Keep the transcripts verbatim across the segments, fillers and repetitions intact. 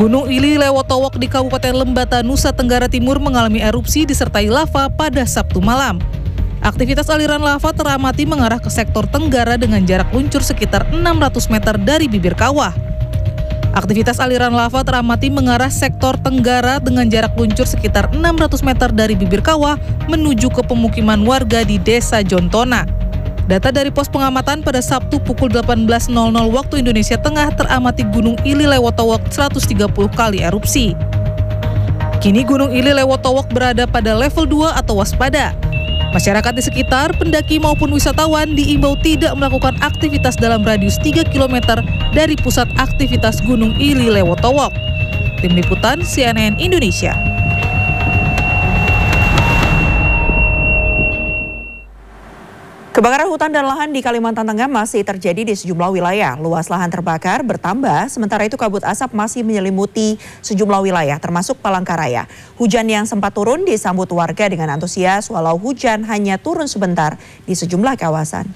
Gunung Ili Lewotowok di Kabupaten Lembata, Nusa Tenggara Timur mengalami erupsi disertai lava pada Sabtu malam. Aktivitas aliran lava teramati mengarah ke sektor tenggara dengan jarak luncur sekitar enam ratus meter dari bibir kawah. Aktivitas aliran lava teramati mengarah sektor tenggara dengan jarak luncur sekitar enam ratus meter dari bibir kawah menuju ke pemukiman warga di Desa Jontona. Data dari pos pengamatan pada Sabtu pukul delapan belas nol nol waktu Indonesia Tengah teramati Gunung Ili Lewotowok seratus tiga puluh kali erupsi. Kini Gunung Ili Lewotowok berada pada level dua atau waspada. Masyarakat di sekitar, pendaki maupun wisatawan diimbau tidak melakukan aktivitas dalam radius tiga kilometer dari pusat aktivitas Gunung Ili Lewotowok. Tim Liputan C N N Indonesia. Kebakaran hutan dan lahan di Kalimantan Tengah masih terjadi di sejumlah wilayah. Luas lahan terbakar bertambah, sementara itu kabut asap masih menyelimuti sejumlah wilayah, termasuk Palangkaraya. Hujan yang sempat turun disambut warga dengan antusias, walau hujan hanya turun sebentar di sejumlah kawasan.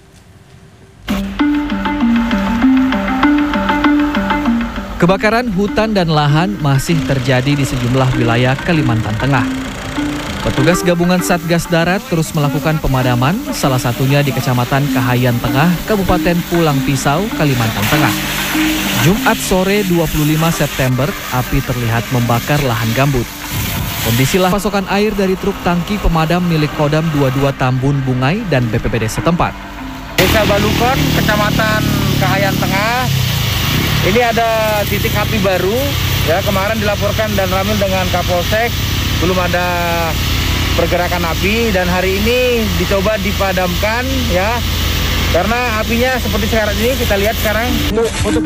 Kebakaran hutan dan lahan masih terjadi di sejumlah wilayah Kalimantan Tengah. Petugas gabungan Satgas Darat terus melakukan pemadaman, salah satunya di Kecamatan Kahayan Tengah, Kabupaten Pulang Pisau, Kalimantan Tengah. Jumat sore dua puluh lima September, api terlihat membakar lahan gambut. Kondisi lahan pasokan air dari truk tangki pemadam milik Kodam dua puluh dua Tambun Bungai dan B P B D setempat. Desa Balukon, Kecamatan Kahayan Tengah, ini ada titik api baru, ya kemarin dilaporkan dan ramil dengan Kapolsek, belum ada pergerakan api dan hari ini dicoba dipadamkan ya karena apinya seperti sekarang ini kita lihat sekarang untuk, untuk